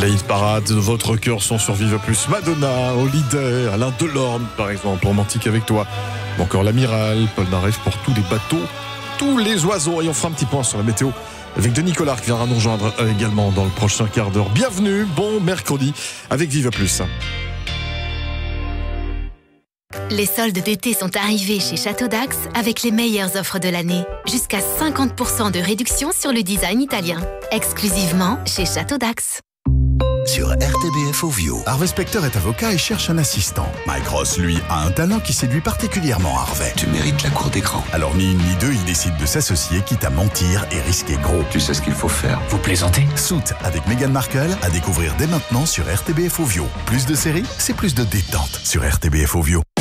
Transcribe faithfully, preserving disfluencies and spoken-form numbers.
Les hit parades de votre cœur sont sur Vive Plus. Madonna, Holiday, Alain Delorme par exemple, Romantique avec toi. Ou encore l'Amiral, Paul Naref pour tous les bateaux, tous les oiseaux. Et on fera un petit point sur la météo avec Denis Collard qui viendra nous rejoindre également dans le prochain quart d'heure. Bienvenue, bon mercredi avec Vive Plus. Les soldes d'été sont arrivés chez Château d'Ax avec les meilleures offres de l'année. Jusqu'à cinquante pour cent de réduction sur le design italien. Exclusivement chez Château d'Ax. Sur R T B F Ovio. Harvey Specter est avocat et cherche un assistant. Mike Ross, lui, a un talent qui séduit particulièrement Harvey. Tu mérites la cour d'écran. Alors ni une ni deux, il décide de s'associer, quitte à mentir et risquer gros. Tu sais ce qu'il faut faire. Vous plaisantez? Suits avec Meghan Markle à découvrir dès maintenant sur R T B F Ovio. Plus de séries, c'est plus de détente sur R T B F Ovio.